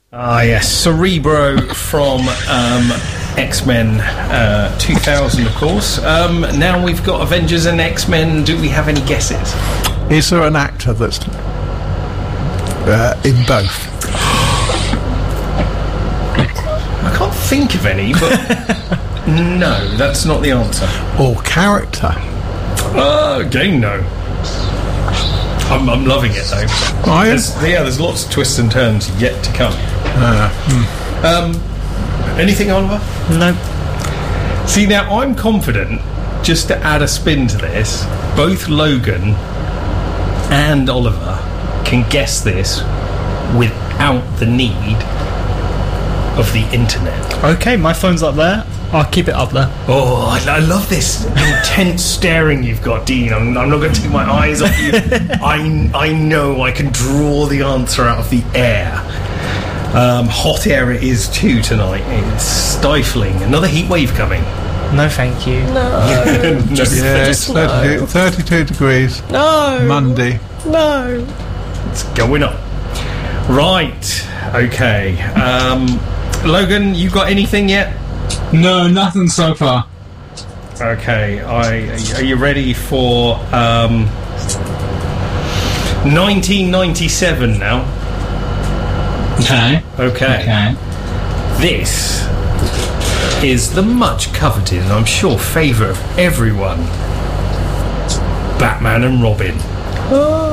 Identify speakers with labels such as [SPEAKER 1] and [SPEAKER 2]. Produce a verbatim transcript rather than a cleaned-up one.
[SPEAKER 1] Ah, yes, Cerebro from um, X-Men uh, two thousand, of course. Um, now we've got Avengers and X-Men. Do we have any guesses?
[SPEAKER 2] Is there an actor that's uh, in both?
[SPEAKER 1] I can't think of any, but no, that's not the answer.
[SPEAKER 2] Or character?
[SPEAKER 1] Uh, again, no. I'm, I'm loving it, though.
[SPEAKER 2] Are you?
[SPEAKER 1] There's, yeah, there's lots of twists and turns yet to come.
[SPEAKER 2] Uh, hmm.
[SPEAKER 1] Um, anything, Oliver?
[SPEAKER 3] No.
[SPEAKER 1] See, now, I'm confident, just to add a spin to this, both Logan and Oliver can guess this without the need of the internet.
[SPEAKER 3] Okay, my phone's up there. I'll keep it up there.
[SPEAKER 1] Oh, I, I love this intense staring you've got, Dean. I'm, I'm not going to take my eyes off you. I, I know I can draw the answer out of the air. Um, hot air it is too tonight. It's stifling. Another heat wave coming.
[SPEAKER 3] No, thank you.
[SPEAKER 1] No.
[SPEAKER 2] Just, yeah, just thirty-two, no. thirty-two degrees.
[SPEAKER 3] No.
[SPEAKER 2] Monday.
[SPEAKER 3] No.
[SPEAKER 1] It's going up. Right. Okay. Um, Logan, you got anything yet?
[SPEAKER 4] No, nothing so far.
[SPEAKER 1] Okay. I, are you ready for um, nineteen ninety-seven now?
[SPEAKER 4] Okay.
[SPEAKER 1] Okay.
[SPEAKER 4] Okay.
[SPEAKER 1] This is the much coveted and I'm sure favourite of everyone, Batman and Robin.